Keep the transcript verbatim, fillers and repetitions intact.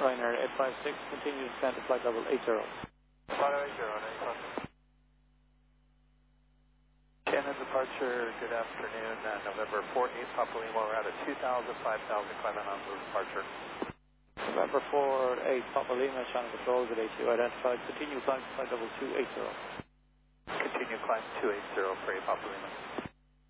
Ryanair eight five six, continue to descend to flight level eight zero. Flight level eight zero, nine five. Shannon departure, good afternoon, uh, November four eight Papa Lima, we're at a two thousand, five thousand, climb on the departure. November four eight Papa Lima, Shannon Patrol, good A two identified, continue climb to flight level two eight zero. Continue climb two eight zero for eight Papa Lima.